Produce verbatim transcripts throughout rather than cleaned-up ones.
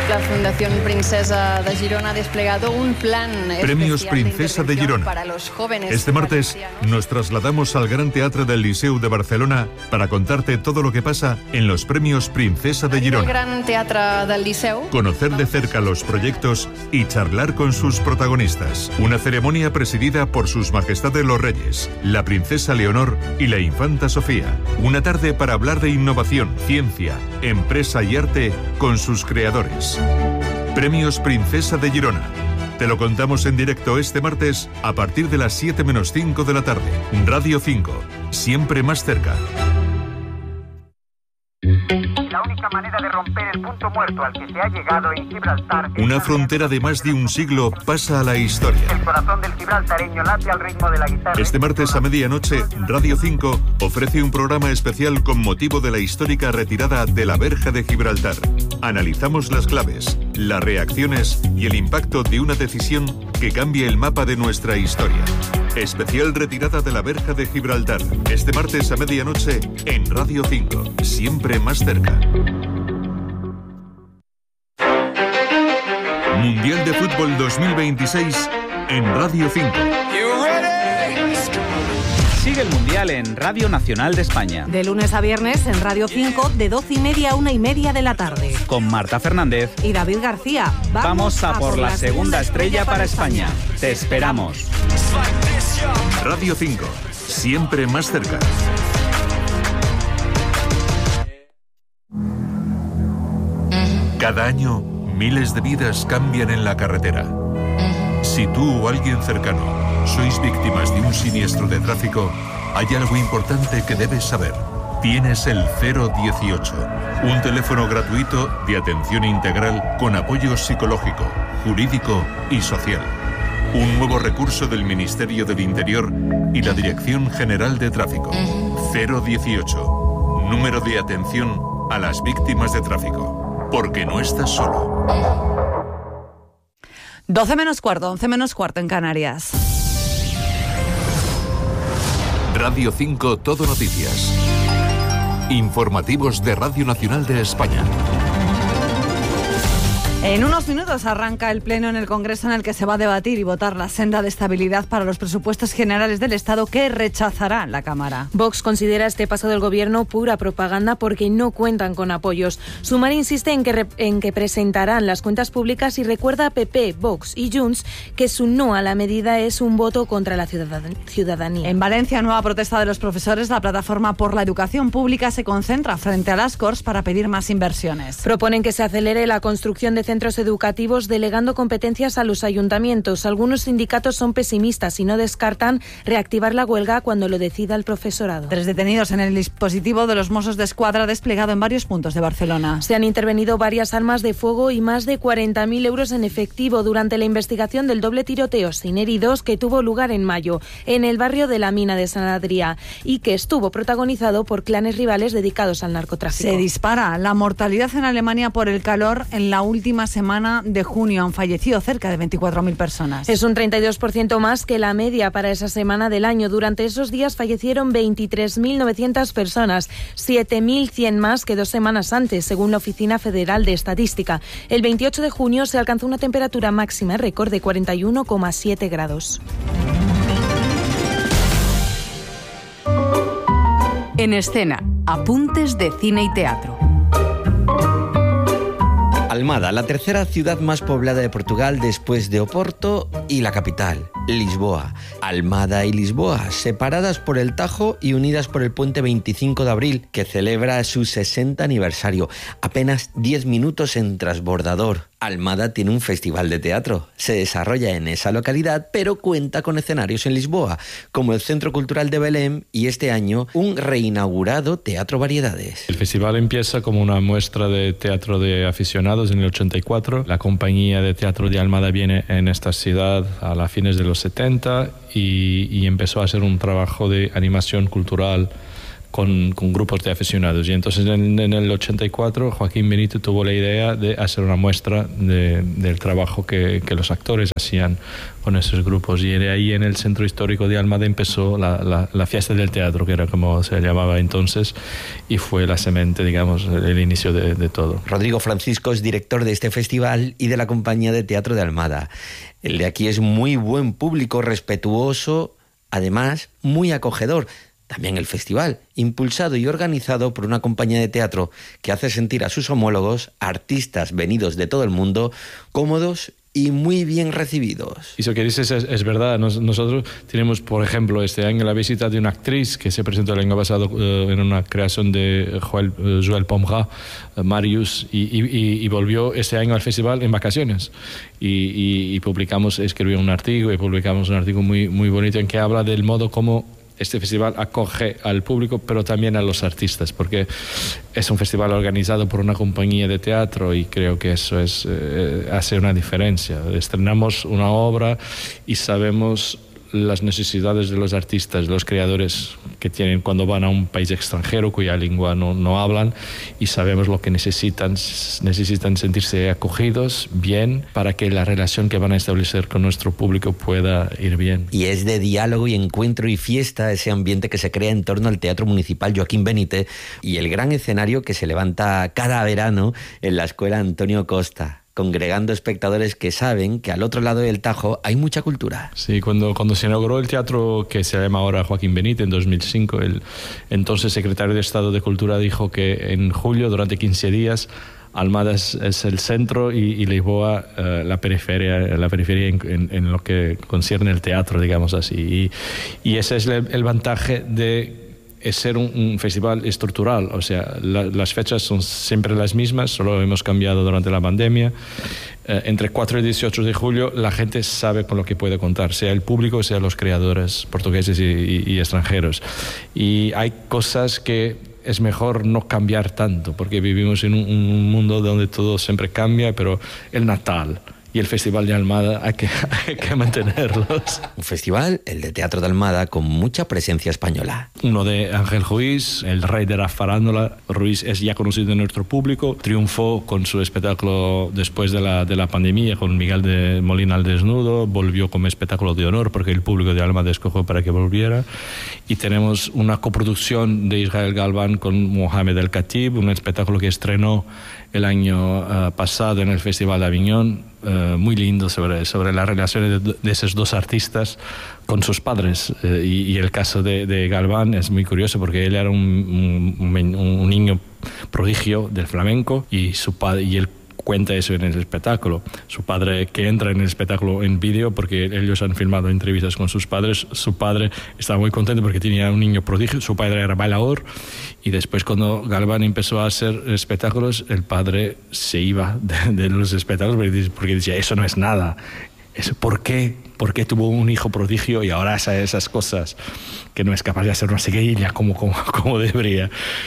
La Fundación Princesa de Girona ha desplegado un plan Premios especial Princesa de de Girona. para los jóvenes. Este martes nos trasladamos al Gran Teatre del Liceu de Barcelona para contarte todo lo que pasa en los Premios Princesa de El Girona. Gran Teatre del Liceu. Conocer de cerca los proyectos y charlar con sus protagonistas. Una ceremonia presidida por sus majestades los reyes, la princesa Leonor y la infanta Sofía. Una tarde para hablar de innovación, ciencia, empresa y arte con sus creadores. Premios Princesa de Girona. Te lo contamos en directo este martes a partir de las siete menos cinco de la tarde. Radio cinco, siempre más cerca. La única manera de romper el punto muerto al que se ha llegado en Gibraltar... Una frontera de más de un siglo pasa a la historia. El corazón del gibraltareño late al ritmo de la guitarra. Este martes a medianoche, Radio cinco ofrece un programa especial con motivo de la histórica retirada de la Verja de Gibraltar. Analizamos las claves, las reacciones y el impacto de una decisión que cambia el mapa de nuestra historia. Especial retirada de la Verja de Gibraltar. Este martes a medianoche en Radio cinco. Siempre más cerca. Mundial de Fútbol dos mil veintiséis en Radio cinco. Sigue el Mundial en Radio Nacional de España. De lunes a viernes en Radio cinco, de doce y media a una y media de la tarde. Con Marta Fernández y David García. Vamos, Vamos a, a por, por la, la segunda estrella, estrella para España. España. Te esperamos. Radio cinco, siempre más cerca. Cada año, miles de vidas cambian en la carretera. Si tú o alguien cercano sois víctimas de un siniestro de tráfico, hay algo importante que debes saber. Tienes el cero dieciocho, un teléfono gratuito de atención integral con apoyo psicológico, jurídico y social. Un nuevo recurso del Ministerio del Interior y la Dirección General de Tráfico. cero dieciocho, número de atención a las víctimas de tráfico. Porque no estás solo. doce menos cuarto, once menos cuarto en Canarias. Radio cinco Todo Noticias. Informativos de Radio Nacional de España. En unos minutos arranca el pleno en el Congreso en el que se va a debatir y votar la senda de estabilidad para los presupuestos generales del Estado que rechazará la Cámara. Vox considera este paso del Gobierno pura propaganda porque no cuentan con apoyos. Sumar insiste en que, en que presentarán las cuentas públicas y recuerda a P P, Vox y Junts que su no a la medida es un voto contra la ciudadanía. En Valencia, nueva protesta de los profesores. La Plataforma por la Educación Pública se concentra frente a las Corts para pedir más inversiones. Proponen que se acelere la construcción de centros educativos delegando competencias a los ayuntamientos. Algunos sindicatos son pesimistas y no descartan reactivar la huelga cuando lo decida el profesorado. Tres detenidos en el dispositivo de los Mossos d'Esquadra desplegado en varios puntos de Barcelona. Se han intervenido varias armas de fuego y más de cuarenta mil euros en efectivo durante la investigación del doble tiroteo sin heridos que tuvo lugar en mayo en el barrio de la Mina de San Adrià y que estuvo protagonizado por clanes rivales dedicados al narcotráfico. Se dispara la mortalidad en Alemania por el calor en la última semana de junio. Han fallecido cerca de veinticuatro mil personas. Es un treinta y dos por ciento más que la media para esa semana del año. Durante esos días fallecieron veintitrés mil novecientas personas, siete mil cien más que dos semanas antes, según la Oficina Federal de Estadística. El veintiocho de junio se alcanzó una temperatura máxima récord de cuarenta y uno coma siete grados. En escena, apuntes de cine y teatro. Almada, la tercera ciudad más poblada de Portugal después de Oporto y la capital, Lisboa. Almada y Lisboa, separadas por el Tajo y unidas por el puente veinticinco de abril, que celebra su sesenta aniversario. Apenas diez minutos en transbordador. Almada tiene un festival de teatro. Se desarrolla en esa localidad, pero cuenta con escenarios en Lisboa, como el Centro Cultural de Belém y este año un reinaugurado Teatro Variedades. El festival empieza como una muestra de teatro de aficionados en el ochenta y cuatro. La compañía de teatro de Almada viene en esta ciudad a las fines de los setenta y, y empezó a hacer un trabajo de animación cultural con, con grupos de aficionados. Y entonces en, en el ochenta y cuatro Joaquín Benítez tuvo la idea de hacer una muestra de, del trabajo que, que los actores hacían con esos grupos. Y de ahí en el Centro Histórico de Almada empezó la, la, la fiesta del teatro, que era como se llamaba entonces, y fue la semente, digamos, el inicio de, de todo. Rodrigo Francisco es director de este festival y de la compañía de teatro de Almada. El de aquí es muy buen público, respetuoso, además muy acogedor. También el festival, impulsado y organizado por una compañía de teatro que hace sentir a sus homólogos, artistas venidos de todo el mundo, cómodos y muy bien recibidos. Y eso que dices es, es verdad. Nos, nosotros tenemos, por ejemplo, este año la visita de una actriz que se presentó el año pasado uh, en una creación de Joël, uh, Joël Pomera, uh, Marius, y, y, y volvió este año al festival en vacaciones. Y, y, y publicamos, escribió un artículo y publicamos un artículo muy, muy bonito en que habla del modo como este festival acoge al público, pero también a los artistas, porque es un festival organizado por una compañía de teatro y creo que eso es, eh, hace una diferencia. Estrenamos una obra y sabemos las necesidades de los artistas, los creadores que tienen cuando van a un país extranjero cuya lengua no, no hablan, y sabemos lo que necesitan. Necesitan sentirse acogidos bien para que la relación que van a establecer con nuestro público pueda ir bien. Y es de diálogo y encuentro y fiesta ese ambiente que se crea en torno al Teatro Municipal Joaquín Benítez y el gran escenario que se levanta cada verano en la Escuela Antonio Costa, congregando espectadores que saben que al otro lado del Tajo hay mucha cultura. Sí, cuando, cuando se inauguró el teatro que se llama ahora Joaquín Benítez en dos mil cinco, el entonces secretario de Estado de Cultura dijo que en julio, durante quince días, Almada es, es el centro y, y Lisboa uh, la periferia, la periferia en, en, en lo que concierne el teatro, digamos así. Y, y ese es el, el vantaje de es ser un, un festival estructural, o sea, la, las fechas son siempre las mismas, solo hemos cambiado durante la pandemia. Eh, entre cuatro y dieciocho de julio la gente sabe con lo que puede contar, sea el público, sea los creadores portugueses y, y, y extranjeros. Y hay cosas que es mejor no cambiar tanto, porque vivimos en un, un mundo donde todo siempre cambia, pero el Natal y el Festival de Almada hay que, hay que mantenerlos. Un festival, el de Teatro de Almada, con mucha presencia española. Uno de Ángel Ruiz, el rey de la farándula. Ruiz es ya conocido en nuestro público. Triunfó con su espectáculo después de la, de la pandemia, con Miguel de Molina al desnudo. Volvió como espectáculo de honor porque el público de Almada escogió para que volviera. Y tenemos una coproducción de Israel Galván con Mohamed El Khatib, un espectáculo que estrenó el año uh, pasado en el Festival de Aviñón, uh, muy lindo sobre, sobre las relaciones de, de esos dos artistas con sus padres. Uh, y, y el caso de, de Galván es muy curioso porque él era un, un, un niño prodigio del flamenco y su padre y él cuenta eso en el espectáculo. Su padre, que entra en el espectáculo en vídeo, porque ellos han filmado entrevistas con sus padres, su padre estaba muy contento porque tenía un niño prodigio, su padre era bailador, y después cuando Galván empezó a hacer espectáculos, el padre se iba de, de los espectáculos porque, porque decía, eso no es nada. Eso, ¿por qué? ¿Por qué tuvo un hijo prodigio y ahora hace esas cosas que no es capaz de hacer no sé qué y ya como, como, como debería?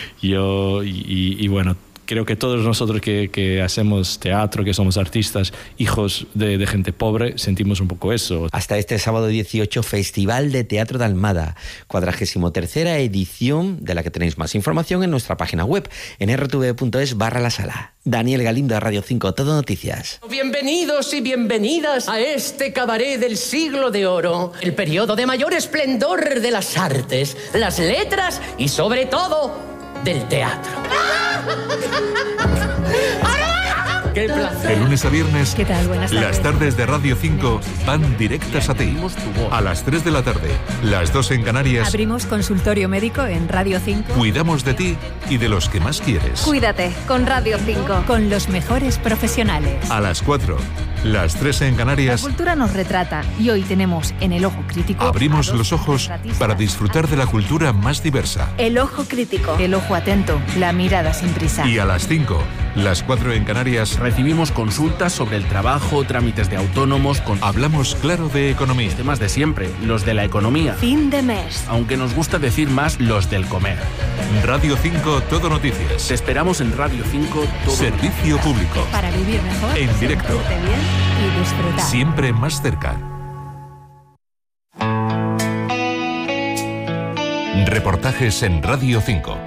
Yo, y, y, y bueno, creo que todos nosotros que, que hacemos teatro, que somos artistas, hijos de, de gente pobre, sentimos un poco eso. Hasta este sábado dieciocho, Festival de Teatro de Almada, cuadragésimo tercera edición, de la que tenéis más información en nuestra página web, en r t v punto es barra la sala. Daniel Galindo, de Radio cinco, Todo Noticias. Bienvenidos y bienvenidas a este cabaret del siglo de oro, el periodo de mayor esplendor de las artes, las letras y sobre todo del teatro. ¡Qué placer! De lunes a viernes, ¿Qué tal? Buenas tardes. Las tardes de Radio cinco van directas a ti. A las tres de la tarde, las dos en Canarias, Abrimos consultorio médico en Radio cinco. cuidamos de ti y de los que más quieres. Cuídate con Radio cinco. Con los mejores profesionales. A las cuatro, las tres en La Canarias, cultura nos retrata y hoy tenemos en El Ojo Crítico abrimos a dos los ojos retratistas. para disfrutar de la cultura más diversa. El Ojo Crítico. El ojo atento, la mirada sin prisa. Y a las cinco, las cuatro en Canarias, recibimos consultas sobre el trabajo, trámites de autónomos, con hablamos claro de economía. temas de siempre, los de la economía. Fin de mes. Aunque nos gusta decir más los del comer. Radio cinco, Todo Noticias. Te esperamos en Radio cinco. Todo Servicio público. Para vivir mejor. En directo. sentirte bien y disfrutar. Siempre más cerca. Reportajes en Radio cinco.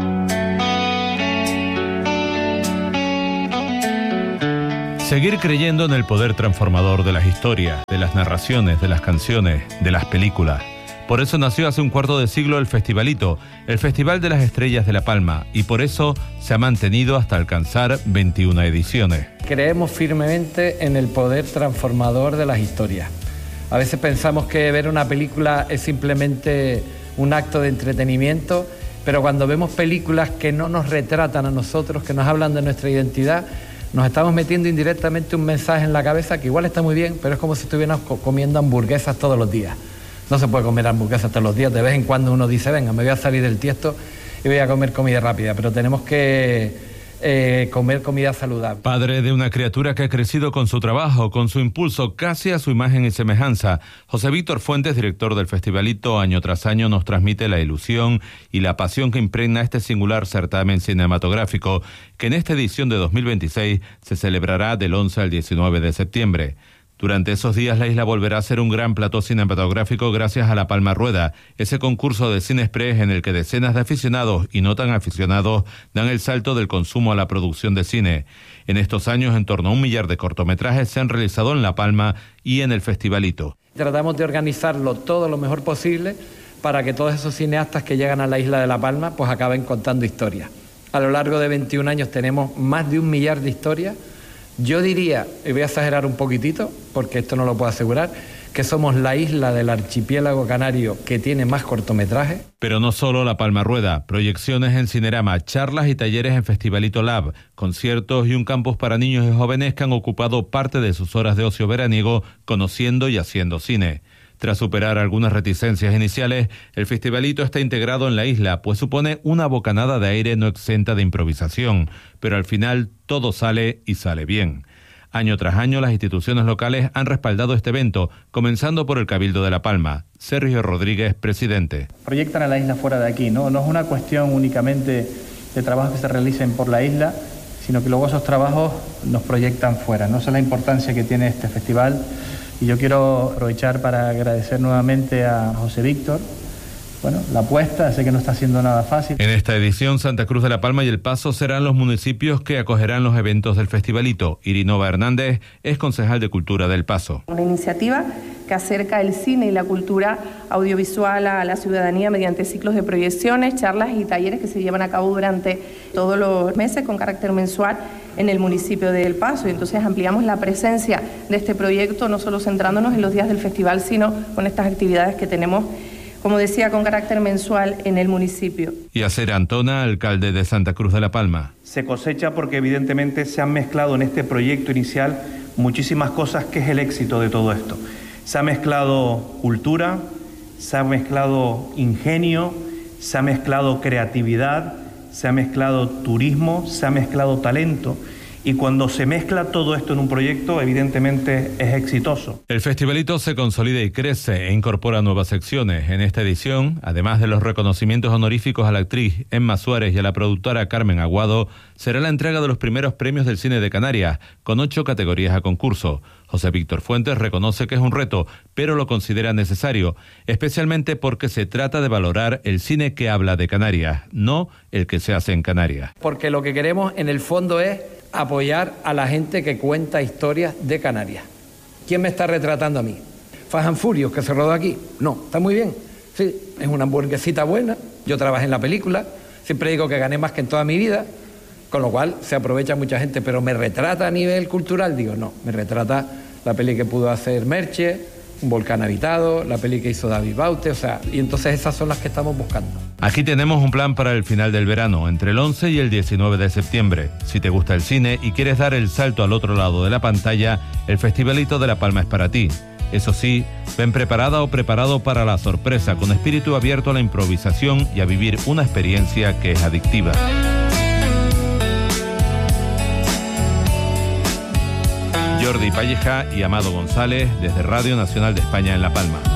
Seguir creyendo en el poder transformador de las historias, de las narraciones, de las canciones, de las películas. Por eso nació hace un cuarto de siglo el Festivalito, el Festival de las Estrellas de La Palma, y por eso se ha mantenido hasta alcanzar veintiuna ediciones. Creemos firmemente en el poder transformador de las historias. A veces pensamos que ver una película es simplemente un acto de entretenimiento, pero cuando vemos películas que no nos retratan a nosotros, que nos hablan de nuestra identidad, nos estamos metiendo indirectamente un mensaje en la cabeza que igual está muy bien, pero es como si estuviéramos comiendo hamburguesas todos los días. No se puede comer hamburguesas todos los días, de vez en cuando uno dice, venga, me voy a salir del tiesto y voy a comer comida rápida, pero tenemos que eh, comer comida saludable. Padre de una criatura que ha crecido con su trabajo, con su impulso casi a su imagen y semejanza, José Víctor Fuentes, director del Festivalito, año tras año nos transmite la ilusión y la pasión que impregna este singular certamen cinematográfico, que en esta edición de dos mil veintiséis se celebrará del once al diecinueve de septiembre. Durante esos días la isla volverá a ser un gran plató cinematográfico gracias a La Palma Rueda, ese concurso de cine express en el que decenas de aficionados y no tan aficionados dan el salto del consumo a la producción de cine. En estos años, en torno a un millar de cortometrajes se han realizado en La Palma y en el Festivalito. Tratamos de organizarlo todo lo mejor posible para que todos esos cineastas que llegan a la isla de La Palma pues acaben contando historias. A lo largo de veintiún años tenemos más de un millar de historias. Yo diría, y voy a exagerar un poquitito, porque esto no lo puedo asegurar, que somos la isla del archipiélago canario que tiene más cortometrajes. Pero no solo La Palma Rueda, proyecciones en Cinerama, charlas y talleres en Festivalito Lab, conciertos y un campus para niños y jóvenes que han ocupado parte de sus horas de ocio veraniego conociendo y haciendo cine. Tras superar algunas reticencias iniciales, el Festivalito está integrado en la isla, pues supone una bocanada de aire no exenta de improvisación, pero al final todo sale y sale bien. Año tras año, las instituciones locales han respaldado este evento, comenzando por el Cabildo de La Palma. Sergio Rodríguez, presidente. Proyectan a la isla fuera de aquí, ¿no? No es una cuestión únicamente de trabajos que se realicen por la isla, sino que luego esos trabajos nos proyectan fuera, ¿no? Esa es la importancia que tiene este festival. Y yo quiero aprovechar para agradecer nuevamente a José Víctor, bueno, la apuesta, sé que no está siendo nada fácil. En esta edición, Santa Cruz de la Palma y El Paso serán los municipios que acogerán los eventos del Festivalito. Irinova Hernández es concejal de Cultura del Paso. Una iniciativa que acerca el cine y la cultura audiovisual a la ciudadanía mediante ciclos de proyecciones, charlas y talleres que se llevan a cabo durante todos los meses con carácter mensual en el municipio de El Paso. Y entonces ampliamos la presencia de este proyecto, no solo centrándonos en los días del festival, sino con estas actividades que tenemos, como decía, con carácter mensual en el municipio. Y Acer Antona, alcalde de Santa Cruz de la Palma. Se cosecha porque evidentemente se han mezclado en este proyecto inicial muchísimas cosas que es el éxito de todo esto. Se ha mezclado cultura, se ha mezclado ingenio, se ha mezclado creatividad, se ha mezclado turismo, se ha mezclado talento. Y cuando se mezcla todo esto en un proyecto, evidentemente es exitoso. El Festivalito se consolida y crece e incorpora nuevas secciones. En esta edición, además de los reconocimientos honoríficos a la actriz Emma Suárez y a la productora Carmen Aguado, será la entrega de los primeros premios del cine de Canarias, con ocho categorías a concurso. José Víctor Fuentes reconoce que es un reto, pero lo considera necesario, especialmente porque se trata de valorar el cine que habla de Canarias, no el que se hace en Canarias. Porque lo que queremos en el fondo es apoyar a la gente que cuenta historias de Canarias. ¿Quién me está retratando a mí? Fast and Furious, que se rodó aquí. No, está muy bien. Sí, es una hamburguesita buena. Yo trabajé en la película. Siempre digo que gané más que en toda mi vida, con lo cual se aprovecha mucha gente. Pero ¿me retrata a nivel cultural? Digo, no. Me retrata la peli que pudo hacer Merche, Un volcán habitado, la peli que hizo David Baute, o sea, y entonces esas son las que estamos buscando. Aquí tenemos un plan para el final del verano, entre el once y el diecinueve de septiembre. Si te gusta el cine y quieres dar el salto al otro lado de la pantalla, el Festivalito de La Palma es para ti. Eso sí, ven preparada o preparado para la sorpresa, con espíritu abierto a la improvisación y a vivir una experiencia que es adictiva. Jordi Palleja y Amado González, desde Radio Nacional de España en La Palma.